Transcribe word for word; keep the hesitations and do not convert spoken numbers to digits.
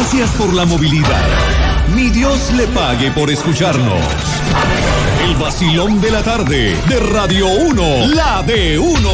Gracias por la movilidad. Mi Dios le pague por escucharnos. El vacilón de la tarde de Radio uno, la de uno.